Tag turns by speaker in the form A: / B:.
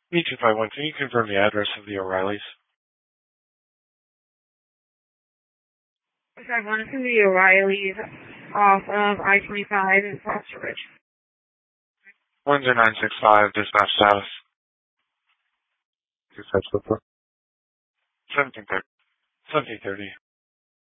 A: E251, can you confirm the address of the O'Reillys?
B: 251, it's the O'Reillys off of I-25 in Foster Ridge.
A: 10965, dispatch status. 1730.